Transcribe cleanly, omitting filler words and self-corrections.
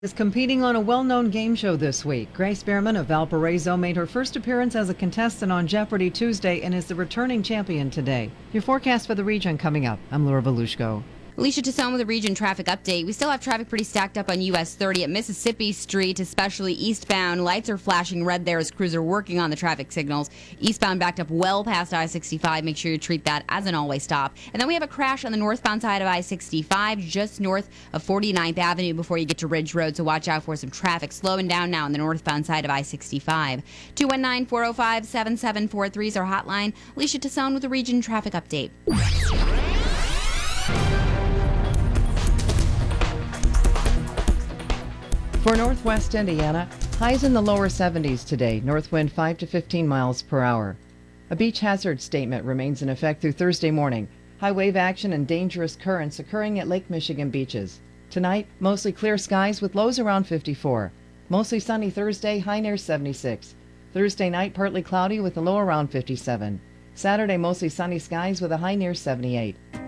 Is competing on a well-known game show this week. Grace Behrman of Valparaiso made her first appearance as a contestant on Jeopardy Tuesday and is the returning champion today. Your forecast for the region coming up. I'm Laura Belushko. Alicia Tassone with a region traffic update. We still have traffic pretty stacked up on US 30 at Mississippi Street, especially eastbound. Lights are flashing red there as crews are working on the traffic signals. Eastbound backed up well past I-65. Make sure you treat that as an always stop. And then we have a crash on the northbound side of I-65 just north of 49th Avenue before you get to Ridge Road, so watch out for some traffic slowing down now on the northbound side of I-65. 219-405-7743 is our hotline. Alicia Tassone with a region traffic update. For northwest Indiana, highs in the lower 70s today, north wind 5 to 15 miles per hour. A beach hazard statement remains in effect through Thursday morning. High wave action and dangerous currents occurring at Lake Michigan beaches. Tonight, mostly clear skies with lows around 54. Mostly sunny Thursday, high near 76. Thursday night, partly cloudy with a low around 57. Saturday, mostly sunny skies with a high near 78.